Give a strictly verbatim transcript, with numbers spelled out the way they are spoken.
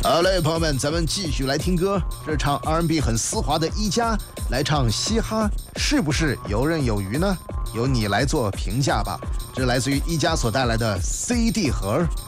好嘞，朋友们，咱们继续来听歌。这唱 R and B 很丝滑的一加来唱嘻哈，是不是游刃有余呢？由你来做评价吧。这来自于一加所带来的 C D 盒。